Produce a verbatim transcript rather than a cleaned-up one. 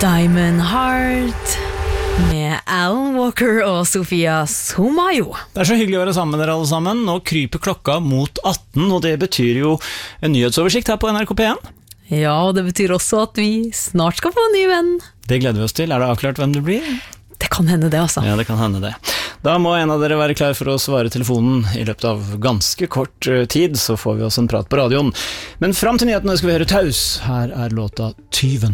Diamond Heart med Alan Walker og Sofia Somayo. Det er så hyggelig å være sammen med dere alle sammen. Nå kryper klokka mot atten, og det betyr jo en nyhetsoversikt her på N R K P en. Ja, og det betyr også at vi snart skal få en ny venn. Det gleder vi oss til. Er det avklart hvem det blir? Det kan hende det, altså. Ja, det kan hende det. Da må en av dere være klar for å svare telefonen i løpet av ganske kort tid, så får vi oss en prat på radioen. Men frem til nyhetene skal vi høre Taus. Her er låta Tyven.